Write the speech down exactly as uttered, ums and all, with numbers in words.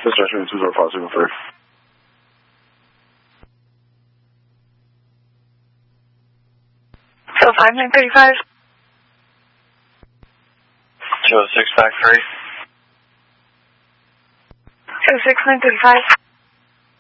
Dispatcher two zero five zero three. So five nine thirty five. Two oh six back three. Two six nine thirty five.